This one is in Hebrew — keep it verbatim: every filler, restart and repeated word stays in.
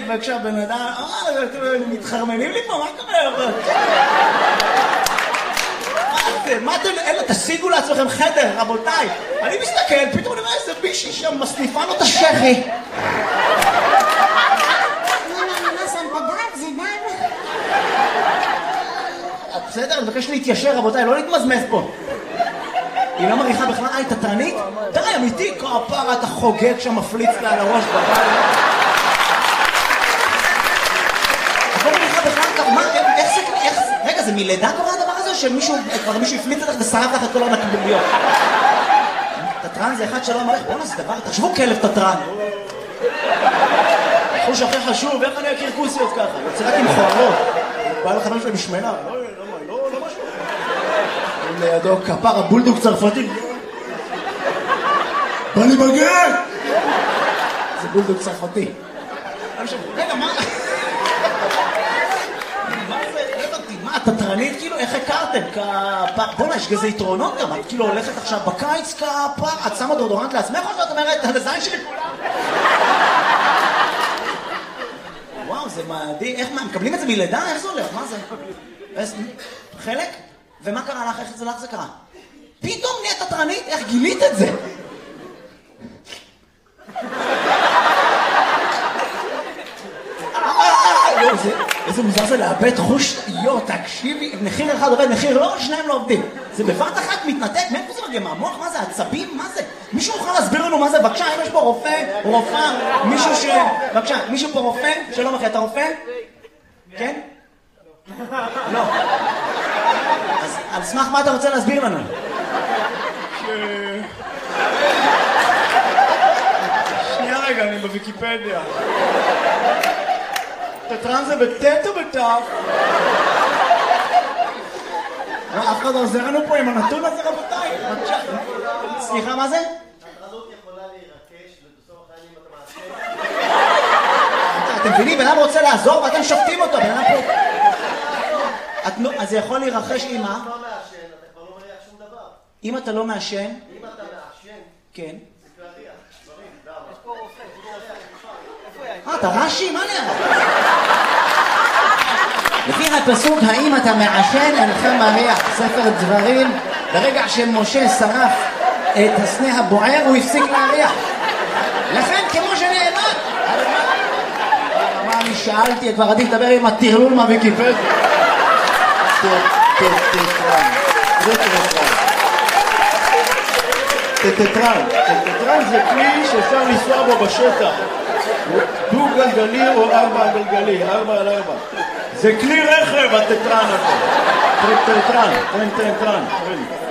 וכשהבן אדם, אה, מתחרמנים לי פה, מה קורה? מה אתם, אלה, תשיגו לעצמכם חדר, רבותיי. אני מסתכל, פתאום נראה איזה בישי שם מסניפה לו את השכי. בסדר, אני מבקש להתיישר, רבותיי, לא להתמזמז פה. היא לא מריחה בכלל, אה, היא תתרנית? די, אמיתי, כפרה, אתה חוגג שם מפליץ לה על הראש בבית. את לא מריחה בכלל, מה, איך זה, איך זה, רגע, זה מלידה קורה הדבר הזה, שמישהו, כבר מישהו הפליץ לך ושרף לך את כל הנקביליות? תתרן זה אחד שלא אמר לך, בואו נעשה דבר, תחשבו כלב תתרן. חוש הכי חשוב, איך אני אכיר כוסיות ככה? יוצא רק עם חוערות. בא לחברים שלי בשמנה, לא, לא, לא משהו. לידו כפר הבולדוג צרפתי. בא לי בגן! זה בולדוג צרפתי. רגע, מה? מה זה? מה, תתרנית? כאילו, איך הכרתם? כפר... בוא'נה, יש כזה יתרונות גם. את כאילו הולכת עכשיו בקיץ כפר, את שמה דורדורנט לעצמך או שאת אומרת, הזין שלי כולם? וואו, זה מדהים. איך, מה, מקבלים את זה מלידה? איך זה הולך? מה זה? חלק? ומה קרה לך? איך זה לך זה קרה? פתאום נהיית תתרנית? איך גילית את זה? איזה מוזר זה לאבד חוש, יו, תקשיבי, מחיר אחד עובד, מחיר לא, שניים לא עובדים. זה בבת אחת מתנתק, מאיפה זה מגיע? מהמוח? מה זה? עצבים? מה זה? מישהו יכול להסביר לנו מה זה? בבקשה, אם יש פה רופא, רופאה, מישהו ש... בבקשה, מישהו פה רופא? שלום אחי, אתה רופא? כן? לא. אז על סמך מה אתה רוצה להסביר לנו? שנייה רגע, אני בוויקיפדיה. תתרן זה בטט או בטף? אף אחד עוזר לנו פה עם הנתון הזה, רבותיי. סליחה, מה זה? התרנות יכולה להירקש ובסוף החיים אתה מעשה. אתם מבינים, בן אדם רוצה לעזור ואתם שופטים אותו, בן אדם פה... אז זה יכול להירחש עם מה? אם אתה לא מעשן, אתה כבר לא מריח שום דבר. אם אתה לא מעשן? אם אתה מעשן, כן. זה כלריח, דברים, למה? יש פה רופא, אה, אתה רש"י? מה נראה? לפי הפסוק, האם אתה מעשן אינך מריח, ספר דברים, ברגע שמשה שרף את הסנה הבוער, הוא הפסיק להריח. לכן, כמו שנאמר, מה אני שאלתי, כבר עדיף לדבר עם הטרלול מהוויקיפדיה. טטטרן. זה טטטרן. טטטרן. טטטרן זה כלי שאפשר לנסוע בו בשטח. דו גלגלי או ארבע גלגלי, ארבע על ארבע. זה כלי רכב, הטטטרן הזה. טטטרן, טטטרן, טטטרן.